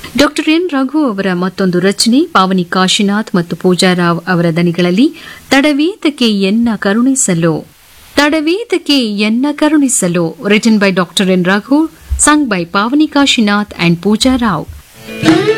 Doctor N Raghu ಅವರ ಮತ್ತೊಂದು ರಚನೆ ಪಾವನಿ ಕಾಶಿನಾಥ್ ಮತ್ತು ಪೂಜಾರಾವ್ ಅವರ ದನಿಗಳಲ್ಲಿ ತಡವೇತಕ್ಕೆ ಎನ್ನ ಕರುಣಿಸಲು written by doctor N Raghu, sung by Pavani Kashinath and Pooja Rao.